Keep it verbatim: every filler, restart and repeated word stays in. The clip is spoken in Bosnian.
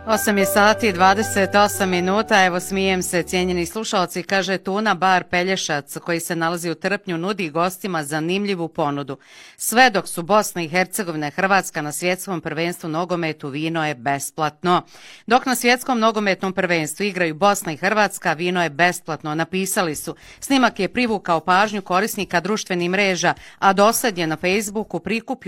osam je sati i dvadeset osam minuta, evo smijem se cijenjeni slušalci, kaže Tuna bar Pelješac koji se nalazi u Trpnju nudi gostima zanimljivu ponudu. Sve dok su Bosna i Hercegovina i Hrvatska na svjetskom prvenstvu nogometu vino je besplatno. Dok na svjetskom nogometnom prvenstvu igraju Bosna i Hrvatska vino je besplatno, napisali su. Snimak je privukao pažnju korisnika društvenih mreža, a dosad je na Facebooku prikupio